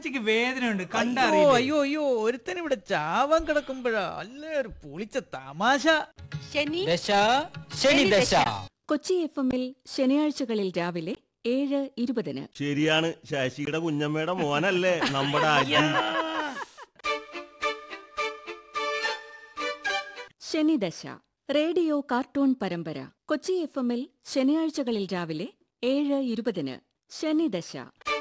അമ്മച്ചിക്ക് വേദനയുണ്ട്, അയ്യോ കണ്ടറിയില്ലേ? അയ്യോ അയ്യോ, ഒരുത്തൻ ഇവിടെ ചാവാൻ കിടക്കുമ്പോഴാ അല്ലേ ഒരു പൊളിച്ച തമാശ. ശനി ദശ ശനി ദശ. കൊച്ചി FM-ൽ ശനിയാഴ്ചകളിൽ രാവിലെ 7:20. ശരിയാണ്, ശശിയുടെ കുഞ്ഞമ്മയുടെ മോനല്ലേ നമ്മുടെ അജി. ശനിദശ റേഡിയോ കാർട്ടൂൺ പരമ്പര. കൊച്ചി FM-ൽ ശനിയാഴ്ചകളിൽ രാവിലെ 7:20. ശനിദശ.